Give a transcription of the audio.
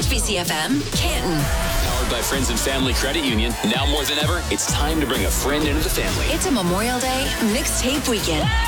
HBCFM, Canton. Powered by Friends and Family Credit Union. Now more than ever, it's time to bring a friend into the family. It's a Memorial Day mixtape weekend.